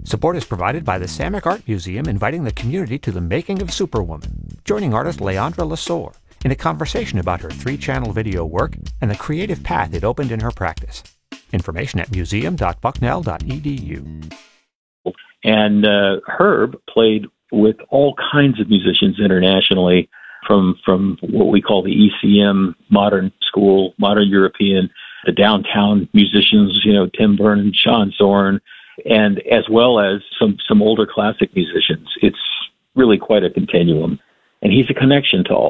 Support is provided by the Samick Art Museum, inviting the community to the making of Superwoman, joining artist Leandra Lesueur in a conversation about her 3-channel video work and the creative path it opened in her practice. Information at museum.bucknell.edu. And Herb played with all kinds of musicians internationally, from what we call the ECM, modern school, modern European, the downtown musicians, Tim Byrne, Sean Zorn, and as well as some older classic musicians. It's really quite a continuum. And he's a connection to all